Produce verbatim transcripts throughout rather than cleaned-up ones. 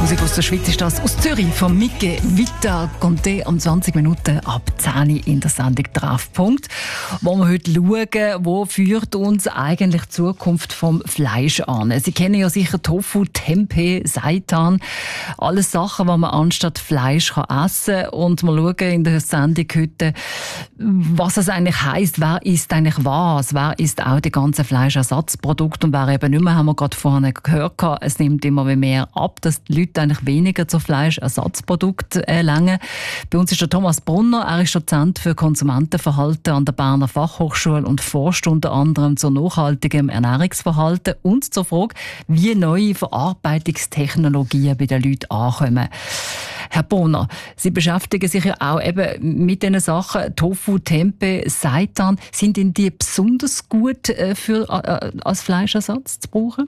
Musik aus der Schweiz ist das aus Zürich von Micke Vita Conte am zwanzig Minuten ab zehn Uhr in der Sendung Treffpunkt, wo wir heute schauen, wo führt uns eigentlich die Zukunft vom Fleisch an. Sie kennen ja sicher Tofu, Tempeh, Seitan, alles Sachen, die man anstatt Fleisch kann essen kann. Und wir schauen in der Sendung heute, was es eigentlich heisst, wer isst eigentlich was, wer isst auch die ganzen Fleischersatzprodukte und wer eben nicht mehr, haben wir gerade vorhin gehört, es nimmt immer mehr ab, dass die Leute eigentlich weniger zu Fleischersatzprodukten äh, langen. Bei uns ist der Thomas Brunner, er ist Dozent für Konsumentenverhalten an der Berner Fachhochschule und forscht unter anderem zu nachhaltigem Ernährungsverhalten und zur Frage, wie neue Verarbeitungstechnologien bei den Leuten ankommen. Herr Brunner, Sie beschäftigen sich ja auch eben mit diesen Sachen, Tofu, Tempeh, Seitan. Sind Ihnen die besonders gut äh, für, äh, als Fleischersatz zu brauchen?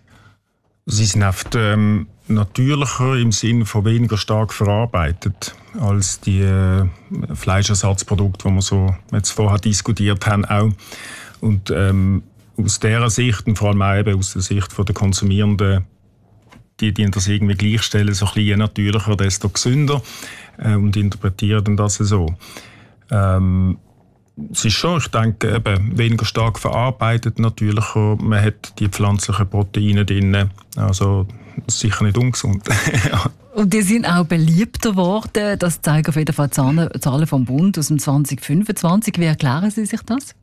Sie sind oft ähm, natürlicher im Sinne von weniger stark verarbeitet als die äh, Fleischersatzprodukte, die wir so jetzt vorher diskutiert haben. Auch. Und ähm, aus dieser Sicht und vor allem auch eben aus der Sicht der Konsumierenden, die, die das irgendwie gleichstellen, so ein bisschen je natürlicher, desto gesünder äh, und interpretieren das so. Ähm, Es ist schon, ich denke, eben weniger stark verarbeitet, natürlicher. Man hat die pflanzlichen Proteine drin. Also sicher nicht ungesund. Und die sind auch beliebter geworden. Das zeigen auf jeden Fall die Zahlen vom Bund aus dem zwanzig fünfundzwanzig. Wie erklären Sie sich das?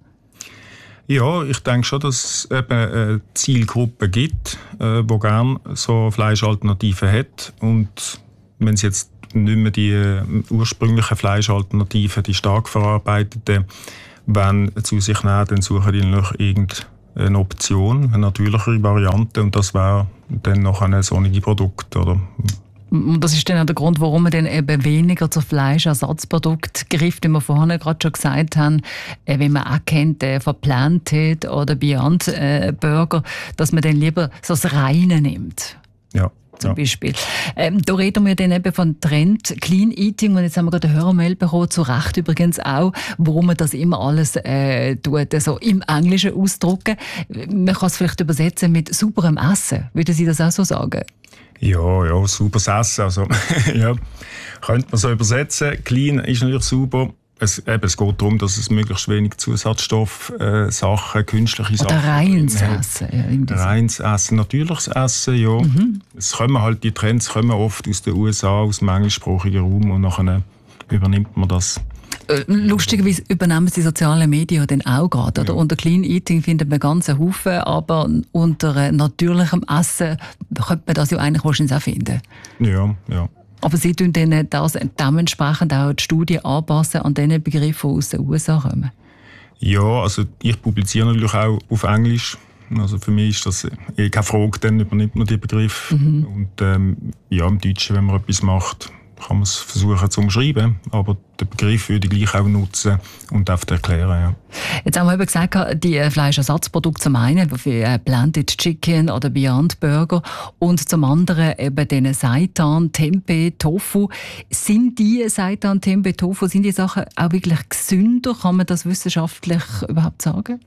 Ja, ich denke schon, dass es eben eine Zielgruppe gibt, die gerne so Fleischalternativen hat. Und wenn es jetzt nicht mehr die äh, ursprünglichen Fleischalternativen, die stark verarbeiteten, wenn zu sich nehmen, dann suchen die noch irgendeine Option, eine natürlichere Variante, und das wäre dann noch ein solches Produkt, oder? Und das ist dann auch der Grund, warum man dann eben weniger zu Fleischersatzprodukten greift, wie wir vorhin gerade schon gesagt haben, äh, wenn man auch kennt, äh, von Planted oder Beyond äh, Burger, dass man dann lieber so das Reine nimmt. Ja. Zum ja. Beispiel. Ähm, da reden wir dann eben von Trend Clean Eating, und jetzt haben wir gerade eine Hörermail bekommen, zu Recht übrigens auch, warum man das immer alles äh, tut, so im Englischen ausdrücken. Man kann es vielleicht übersetzen mit sauberem Essen. Würden Sie das auch so sagen? Ja, ja, sauberes Essen. Also, ja, könnte man so übersetzen. Clean ist natürlich sauber. Es, eben, es geht darum, dass es möglichst wenig Zusatzstoff, äh, Sachen, künstliche Oder Sachen... Oder reines Essen. Ja, reines Essen, natürliches Essen, ja. Mhm. Es kommen halt, die Trends kommen oft aus den U S A, aus dem englischsprachigen Raum, und nachher übernimmt man das. Äh, lustigerweise übernehmen die sozialen Medien dann auch gerade. Oder? Ja. Unter Clean Eating findet man ganz einen Haufen, aber unter äh, natürlichem Essen könnte man das ja eigentlich wahrscheinlich auch finden. Ja, ja. Aber Sie tun dann das dementsprechend auch die Studie anpassen an den Begriffen, die aus den U S A kommen? Ja, also ich publiziere natürlich auch auf Englisch. Also für mich ist das eh keine Frage, dann übernimmt man die Begriffe. Mhm. Und ähm, ja, im Deutschen, wenn man etwas macht, kann man es versuchen zu umschreiben, aber den Begriff würde ich gleich auch nutzen und oft erklären. Ja. Jetzt haben wir eben gesagt, die Fleischersatzprodukte zum einen, wie Planted Chicken oder Beyond Burger, und zum anderen eben den Seitan, Tempeh, Tofu. Sind die Seitan, Tempeh, Tofu, sind die Sachen auch wirklich gesünder? Kann man das wissenschaftlich überhaupt sagen?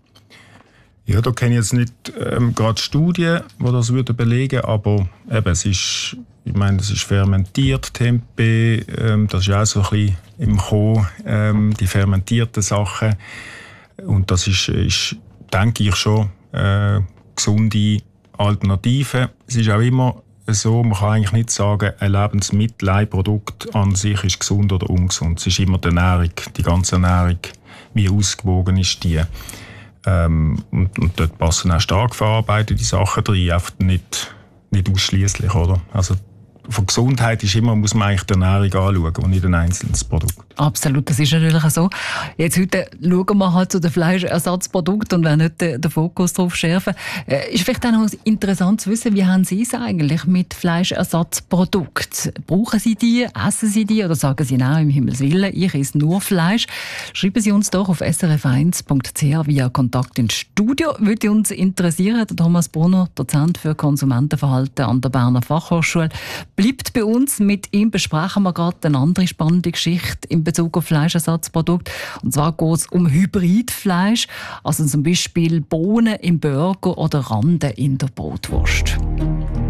Ja, da kenne ich jetzt nicht ähm, gerade Studien, die das würden belegen, aber eben, es ist, ich meine, es ist fermentiert, Tempeh, ähm, das ist auch so ein bisschen im Kommen, ähm, die fermentierten Sachen. Und das ist, ist denke ich, schon äh, gesunde Alternative. Es ist auch immer so, man kann eigentlich nicht sagen, ein Lebensmittel, ein Produkt an sich ist gesund oder ungesund. Es ist immer die Ernährung, die ganze Ernährung, wie ausgewogen ist die. Ähm, und, und dort passen auch stark verarbeitete Sachen rein, einfach nicht, nicht ausschliesslich, oder? Also von Gesundheit ist immer, muss man eigentlich die Ernährung anschauen und nicht ein einzelnes Produkt. Absolut, das ist natürlich so. Jetzt heute schauen wir halt zu den Fleischersatzprodukten und werden nicht den, den Fokus darauf schärfen. Äh, ist vielleicht auch noch interessant zu wissen, wie haben Sie es eigentlich mit Fleischersatzprodukten? Brauchen Sie die, essen Sie die oder sagen Sie, nein, im Himmels Willen, ich esse nur Fleisch? Schreiben Sie uns doch auf s r f eins punkt c h via Kontakt ins Studio. Würde uns interessieren, der Thomas Brunner, Dozent für Konsumentenverhalten an der Berner Fachhochschule, bleibt bei uns. Mit ihm besprechen wir gerade eine andere spannende Geschichte in Bezug auf Fleischersatzprodukte. Und zwar geht es um Hybridfleisch, also zum Beispiel Bohnen im Burger oder Rande in der Brotwurst.